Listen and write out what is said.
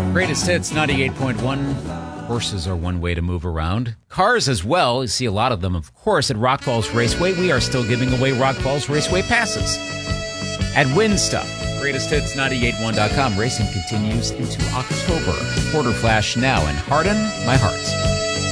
Greatest Hits 98.1. Horses are one way to move around. Cars as well. You see a lot of them, of course, at Rock Falls Raceway. We are still giving away Rock Falls Raceway passes. At Win Stuff, GreatestHits981.com. Racing continues into October. Quarter Flash now, and Harden My Heart.